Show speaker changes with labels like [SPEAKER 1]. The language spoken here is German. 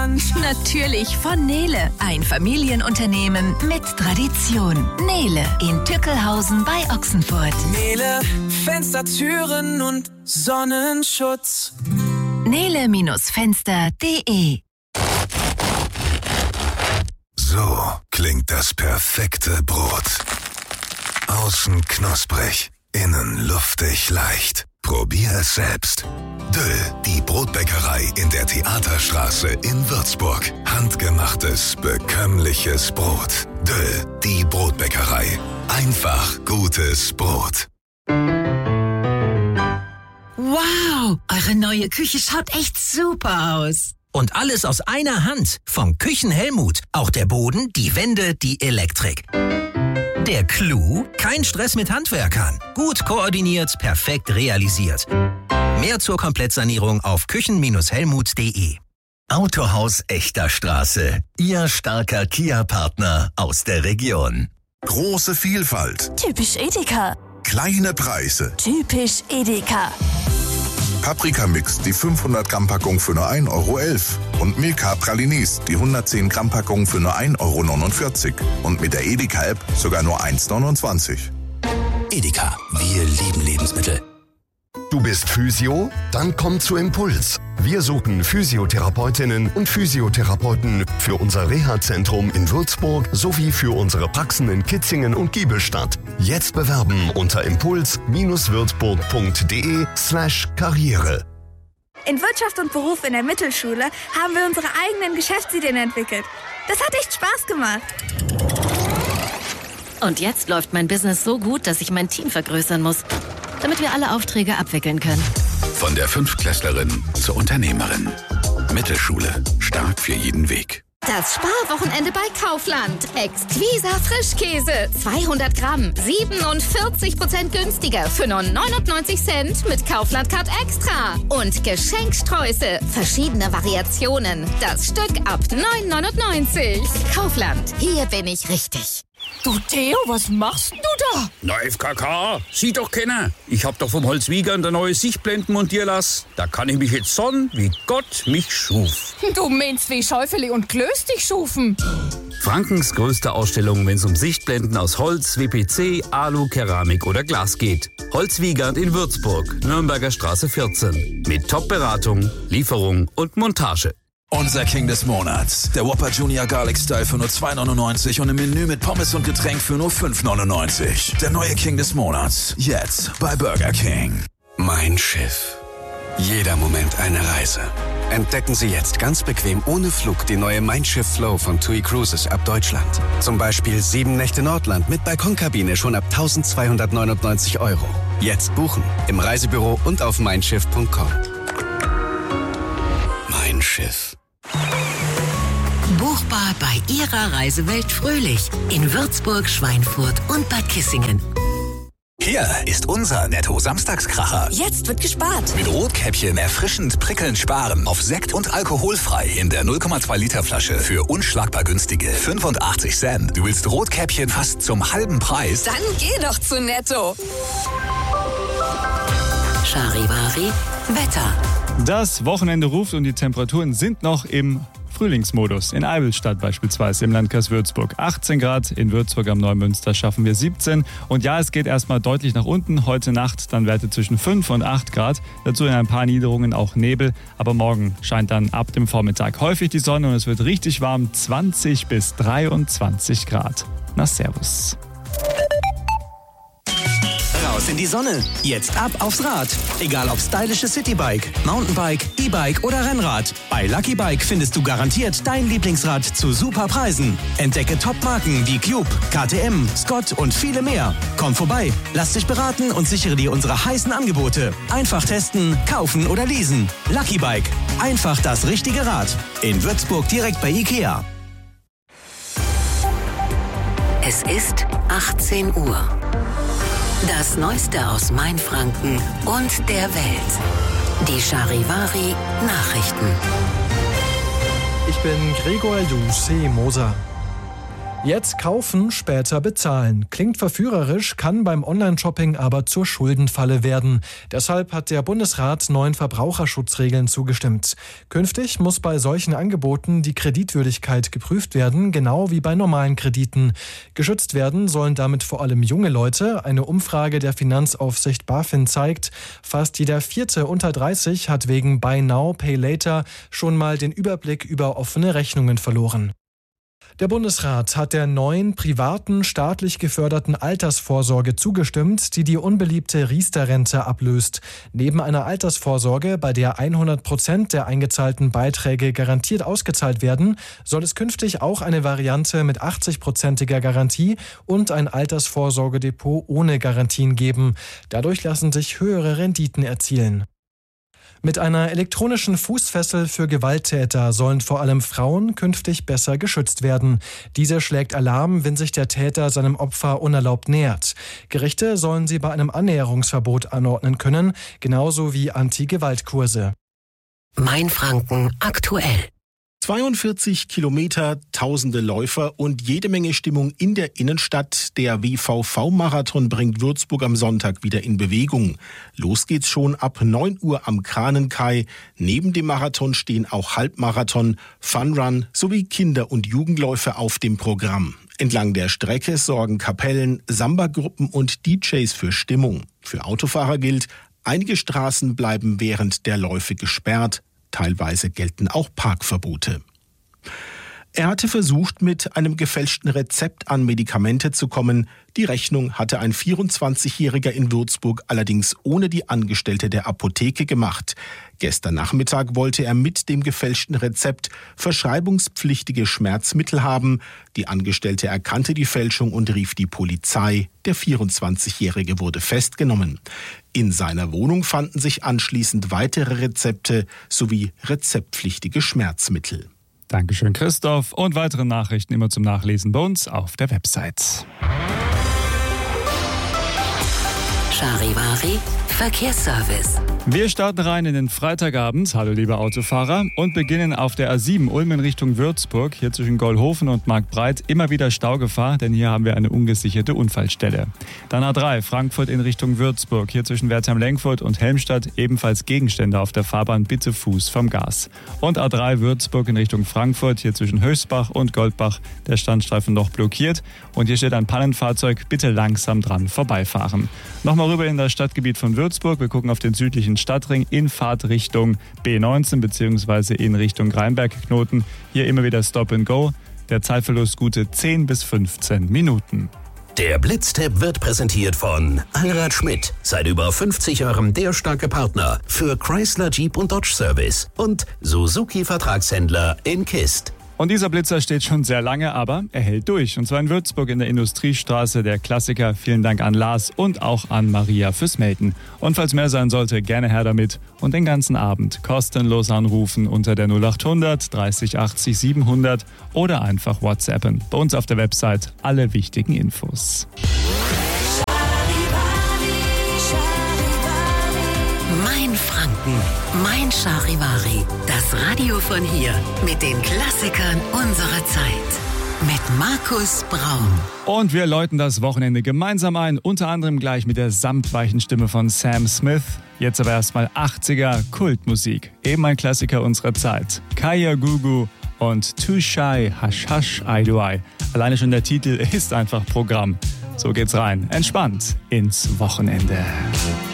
[SPEAKER 1] Hand.
[SPEAKER 2] Natürlich von Nele, ein Familienunternehmen mit Tradition. Nele in Tückelhausen bei Ochsenfurt.
[SPEAKER 1] Nele, Fenster, Türen und Sonnenschutz.
[SPEAKER 2] Nele-Fenster.de.
[SPEAKER 3] So klingt das perfekte Brot. Außen knusprig, innen luftig leicht. Probier es selbst. Döll, die Brotbäckerei in der Theaterstraße in Würzburg. Handgemachtes, bekömmliches Brot. Döll, die Brotbäckerei. Einfach gutes Brot.
[SPEAKER 4] Wow, eure neue Küche schaut echt super aus.
[SPEAKER 5] Und alles aus einer Hand. Vom Küchenhelmut. Auch der Boden, die Wände, die Elektrik. Der Clou? Kein Stress mit Handwerkern. Gut koordiniert, perfekt realisiert. Mehr zur Komplettsanierung auf küchen-helmut.de.
[SPEAKER 6] Autohaus Echter Straße. Ihr starker Kia-Partner aus der Region.
[SPEAKER 7] Große Vielfalt.
[SPEAKER 8] Typisch Edeka.
[SPEAKER 7] Kleine Preise.
[SPEAKER 8] Typisch Edeka.
[SPEAKER 7] Paprikamix, die 500 Gramm Packung für nur 1,11 € und Milka Pralinis, die 110 Gramm Packung für nur 1,49 € und mit der Edeka-App sogar nur 1,29 €.
[SPEAKER 9] Edeka, wir lieben Lebensmittel.
[SPEAKER 10] Du bist Physio? Dann komm zu Impuls. Wir suchen Physiotherapeutinnen und Physiotherapeuten für unser Reha-Zentrum in Würzburg sowie für unsere Praxen in Kitzingen und Giebelstadt. Jetzt bewerben unter impuls-würzburg.de/Karriere.
[SPEAKER 11] In Wirtschaft und Beruf in der Mittelschule haben wir unsere eigenen Geschäftsideen entwickelt. Das hat echt Spaß gemacht.
[SPEAKER 12] Und jetzt läuft mein Business so gut, dass ich mein Team vergrößern muss, damit wir alle Aufträge abwickeln können.
[SPEAKER 13] Von der Fünftklässlerin zur Unternehmerin. Mittelschule. Stark für jeden Weg.
[SPEAKER 14] Das Sparwochenende bei Kaufland. Exquisa Frischkäse. 200 Gramm. 47% günstiger. Für nur 99 Cent mit Kaufland Card Extra. Und Geschenksträuße. Verschiedene Variationen. Das Stück ab 9,99. Kaufland. Hier bin ich richtig.
[SPEAKER 15] Du, Theo, was machst du da?
[SPEAKER 16] Na, FKK, sieh doch keiner. Ich hab doch vom Holzwiegern eine neue Sichtblenden montieren lassen. Da kann ich mich jetzt sonnen, wie Gott mich schuf.
[SPEAKER 15] Du meinst, wie Schäufele und Klöß dich schufen?
[SPEAKER 16] Frankens größte Ausstellung, wenn es um Sichtblenden aus Holz, WPC, Alu, Keramik oder Glas geht. Holzwiegand in Würzburg, Nürnberger Straße 14. Mit Top-Beratung, Lieferung und Montage.
[SPEAKER 9] Unser King des Monats. Der Whopper Junior Garlic Style für nur 2,99 € und im Menü mit Pommes und Getränk für nur 5,99 €. Der neue King des Monats. Jetzt bei Burger King.
[SPEAKER 17] Mein Schiff. Jeder Moment eine Reise. Entdecken Sie jetzt ganz bequem ohne Flug die neue Mein Schiff Flow von TUI Cruises ab Deutschland. Zum Beispiel 7 Nächte Nordland mit Balkonkabine schon ab 1.299 €. Jetzt buchen im Reisebüro und auf meinschiff.com. Mein Schiff.
[SPEAKER 4] Buchbar bei Ihrer Reisewelt Fröhlich in Würzburg, Schweinfurt und Bad Kissingen.
[SPEAKER 9] Hier ist unser Netto-Samstagskracher.
[SPEAKER 8] Jetzt wird gespart.
[SPEAKER 9] Mit Rotkäppchen erfrischend prickelnd sparen. Auf Sekt und alkoholfrei in der 0,2 Liter Flasche für unschlagbar günstige 85 Cent. Du willst Rotkäppchen fast zum halben Preis?
[SPEAKER 8] Dann geh doch zu Netto.
[SPEAKER 4] Charivari Wetter.
[SPEAKER 18] Das Wochenende ruft und die Temperaturen sind noch im Frühlingsmodus. In Eivelstadt beispielsweise im Landkreis Würzburg 18 Grad, in Würzburg am Neumünster schaffen wir 17. Und ja, es geht erstmal deutlich nach unten. Heute Nacht dann Werte zwischen 5 und 8 Grad. Dazu in ein paar Niederungen auch Nebel. Aber morgen scheint dann ab dem Vormittag häufig die Sonne und es wird richtig warm. 20 bis 23 Grad. Na, servus.
[SPEAKER 5] Raus in die Sonne. Jetzt ab aufs Rad. Egal ob stylisches Citybike, Mountainbike, E-Bike oder Rennrad. Bei Lucky Bike findest du garantiert dein Lieblingsrad zu super Preisen. Entdecke Top-Marken wie Cube, KTM, Scott und viele mehr. Komm vorbei, lass dich beraten und sichere dir unsere heißen Angebote. Einfach testen, kaufen oder leasen. Lucky Bike. Einfach das richtige Rad. In Würzburg direkt bei IKEA.
[SPEAKER 4] Es ist 18 Uhr. Das Neueste aus Mainfranken und der Welt. Die Charivari Nachrichten.
[SPEAKER 19] Ich bin Gregor Eldouce Moser. Jetzt kaufen, später bezahlen. Klingt verführerisch, kann beim Online-Shopping aber zur Schuldenfalle werden. Deshalb hat der Bundesrat neuen Verbraucherschutzregeln zugestimmt. Künftig muss bei solchen Angeboten die Kreditwürdigkeit geprüft werden, genau wie bei normalen Krediten. Geschützt werden sollen damit vor allem junge Leute. Eine Umfrage der Finanzaufsicht BaFin zeigt, fast jeder Vierte unter 30 hat wegen Buy Now, Pay Later schon mal den Überblick über offene Rechnungen verloren. Der Bundesrat hat der neuen privaten, staatlich geförderten Altersvorsorge zugestimmt, die die unbeliebte Riester-Rente ablöst. Neben einer Altersvorsorge, bei der 100% der eingezahlten Beiträge garantiert ausgezahlt werden, soll es künftig auch eine Variante mit 80%iger Garantie und ein Altersvorsorgedepot ohne Garantien geben. Dadurch lassen sich höhere Renditen erzielen. Mit einer elektronischen Fußfessel für Gewalttäter sollen vor allem Frauen künftig besser geschützt werden. Diese schlägt Alarm, wenn sich der Täter seinem Opfer unerlaubt nähert. Gerichte sollen sie bei einem Annäherungsverbot anordnen können, genauso wie Anti-Gewalt-Kurse.
[SPEAKER 4] Mainfranken aktuell.
[SPEAKER 20] 42 Kilometer, tausende Läufer und jede Menge Stimmung in der Innenstadt. Der WVV-Marathon bringt Würzburg am Sonntag wieder in Bewegung. Los geht's schon ab 9 Uhr am Kranenkai. Neben dem Marathon stehen auch Halbmarathon, Funrun sowie Kinder- und Jugendläufe auf dem Programm. Entlang der Strecke sorgen Kapellen, Samba-Gruppen und DJs für Stimmung. Für Autofahrer gilt, einige Straßen bleiben während der Läufe gesperrt. Teilweise gelten auch Parkverbote. Er hatte versucht, mit einem gefälschten Rezept an Medikamente zu kommen. Die Rechnung hatte ein 24-Jähriger in Würzburg allerdings ohne die Angestellte der Apotheke gemacht. Gestern Nachmittag wollte er mit dem gefälschten Rezept verschreibungspflichtige Schmerzmittel haben. Die Angestellte erkannte die Fälschung und rief die Polizei. Der 24-Jährige wurde festgenommen. In seiner Wohnung fanden sich anschließend weitere Rezepte sowie rezeptpflichtige Schmerzmittel.
[SPEAKER 18] Dankeschön, Christoph. Und weitere Nachrichten immer zum Nachlesen bei uns auf der Website.
[SPEAKER 4] Charivari Verkehrsservice.
[SPEAKER 18] Wir starten rein in den Freitagabend, hallo liebe Autofahrer, und beginnen auf der A7 Ulm in Richtung Würzburg. Hier zwischen Gollhofen und Marktbreit immer wieder Staugefahr, denn hier haben wir eine ungesicherte Unfallstelle. Dann A3 Frankfurt in Richtung Würzburg. Hier zwischen Wertheim-Lenkfurt und Helmstadt ebenfalls Gegenstände auf der Fahrbahn, bitte Fuß vom Gas. Und A3 Würzburg in Richtung Frankfurt. Hier zwischen Höchstbach und Goldbach der Standstreifen noch blockiert. Und hier steht ein Pannenfahrzeug, bitte langsam dran vorbeifahren. Nochmal rüber in das Stadtgebiet von Würzburg. Wir gucken auf den südlichen Stadtring in Fahrtrichtung B19 bzw. in Richtung Rheinberg-Knoten. Hier immer wieder Stop and Go. Der Zeitverlust gute 10 bis 15 Minuten.
[SPEAKER 6] Der Blitztipp wird präsentiert von Allrad Schmidt. Seit über 50 Jahren der starke Partner für Chrysler, Jeep und Dodge Service und Suzuki Vertragshändler in Kist.
[SPEAKER 18] Und dieser Blitzer steht schon sehr lange, aber er hält durch. Und zwar in Würzburg in der Industriestraße, der Klassiker. Vielen Dank an Lars und auch an Maria fürs Melden. Und falls mehr sein sollte, gerne her damit. Und den ganzen Abend kostenlos anrufen unter der 0800 30 80 700 oder einfach WhatsAppen. Bei uns auf der Website alle wichtigen Infos.
[SPEAKER 4] Mainfranken, mein Charivari. Das Radio von hier mit den Klassikern unserer Zeit. Mit Markus Braun.
[SPEAKER 18] Und wir läuten das Wochenende gemeinsam ein, unter anderem gleich mit der samtweichen Stimme von Sam Smith. Jetzt aber erstmal 80er Kultmusik. Eben ein Klassiker unserer Zeit. Kaya Gugu und Too Shy, Hush Hush, I Do I. Alleine schon der Titel ist einfach Programm. So geht's rein. Entspannt ins Wochenende.